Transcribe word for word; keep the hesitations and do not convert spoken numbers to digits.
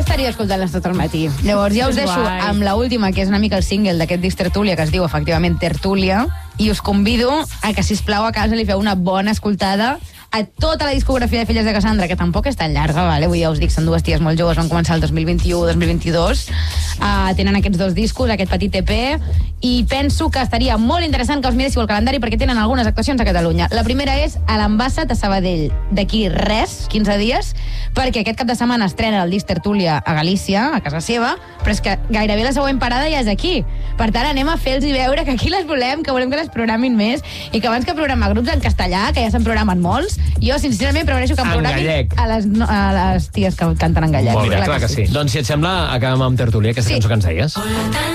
estaria escoltant-les tot el matí. Llavors ja us deixo amb l'última, que és una mica el single d'aquest disc Tertúlia, que es diu efectivament Tertúlia, i us convido a que, sisplau, a casa li feu una bona escoltada a tota la discografia de Filles de Cassandra, que tampoc és tan llarga, vale? Vull dir, ja us dic, són dues ties molt joves, van començar el dos mil vint-i-u dos mil vint-i-dos, uh, tenen aquests dos discos, aquest petit E P, i penso que estaria molt interessant que us miréssiu el calendari perquè tenen algunes actuacions a Catalunya. La primera és a l'Ambassat a Sabadell, d'aquí res, quinze dies, perquè aquest cap de setmana estrena el disc Tertúlia a Galícia, a casa seva, però és que gairebé la següent parada ja és aquí. Per tant, anem a fer-los veure que aquí les volem, que volem que les programin més, i que abans que programar grups en castellà, que ja se'n programen molts, jo, sincerament, prefereixo que em programin a les, no, a les ties que canten en gallec. Molt bé, clar, clar que sí. sí. Doncs, si et sembla, acabem amb Tertúlia, aquesta sí. cançó que ens deies.